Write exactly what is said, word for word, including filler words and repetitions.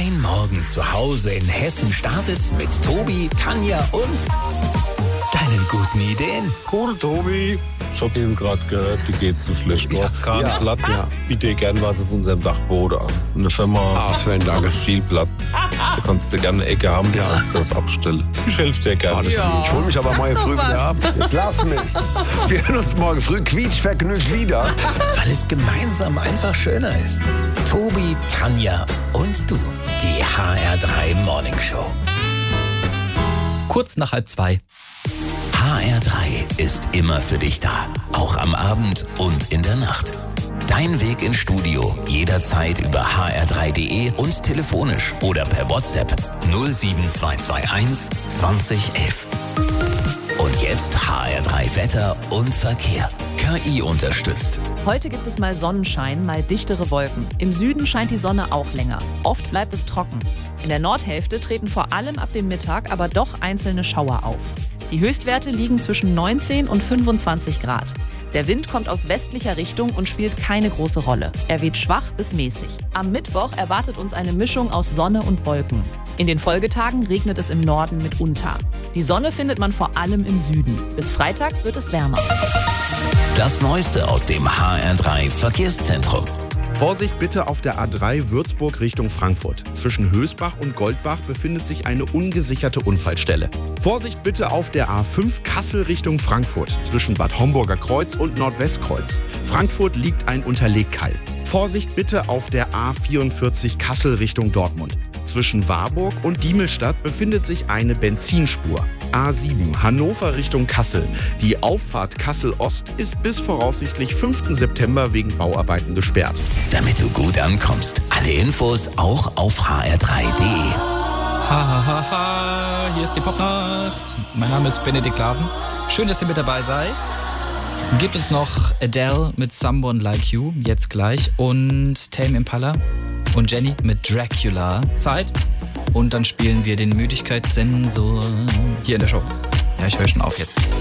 Dein Morgen zu Hause in Hessen startet mit Tobi, Tanja und deinen guten Ideen. Cool, Tobi. Ich hab eben gerade gehört, die geht zu schlecht. Du Ja, hast keinen ja, Platz. ja. Biete gern was auf unserem Dachboden an. In der Firma Ah, Sven, danke. haben wir viel Platz. Da kannst du gerne eine Ecke haben, Ja. ja. kannst du das abstellen. Ich helfe dir gerne. Alles Ja. gut. Ich hol mich aber morgen früh wieder ab. Jetzt lass mich. Wir hören uns morgen früh quietschvergnügt wieder. Weil es gemeinsam einfach schöner ist. Tobi, Tanja und du. Die H R drei Morning Show. Kurz nach halb zwei. H R drei ist immer für dich da. Auch am Abend und in der Nacht. Dein Weg ins Studio jederzeit über h r drei punkt d e und telefonisch oder per WhatsApp null sieben zwei zwei eins zwanzig elf. Und jetzt H R drei Wetter und Verkehr. K I unterstützt. Heute gibt es mal Sonnenschein, mal dichtere Wolken. Im Süden scheint die Sonne auch länger. Oft bleibt es trocken. In der Nordhälfte treten vor allem ab dem Mittag aber doch einzelne Schauer auf. Die Höchstwerte liegen zwischen neunzehn und fünfundzwanzig Grad. Der Wind kommt aus westlicher Richtung und spielt keine große Rolle. Er weht schwach bis mäßig. Am Mittwoch erwartet uns eine Mischung aus Sonne und Wolken. In den Folgetagen regnet es im Norden mitunter. Die Sonne findet man vor allem im Süden. Bis Freitag wird es wärmer. Das Neueste aus dem H R drei Verkehrszentrum. Vorsicht bitte auf der A drei Würzburg Richtung Frankfurt. Zwischen Hösbach und Goldbach befindet sich eine ungesicherte Unfallstelle. Vorsicht bitte auf der A fünf Kassel Richtung Frankfurt. Zwischen Bad Homburger Kreuz und Nordwestkreuz. Frankfurt liegt ein Unterlegkeil. Vorsicht bitte auf der A vierundvierzig Kassel Richtung Dortmund. Zwischen Warburg und Diemelstadt befindet sich eine Benzinspur. A sieben Hannover Richtung Kassel. Die Auffahrt Kassel-Ost ist bis voraussichtlich fünften September wegen Bauarbeiten gesperrt. Damit du gut ankommst. Alle Infos auch auf h r drei punkt d e. Ha, ha, ha, ha. Hier ist die Popnacht. Mein Name ist Benedikt Laven. Schön, dass ihr mit dabei seid. Gebt uns noch Adele mit Someone Like You, jetzt gleich. Und Tame Impala und Jenny mit Dracula. Zeit. Und dann spielen wir den Müdigkeitssensor hier in der Show. Ja, ich höre schon auf jetzt.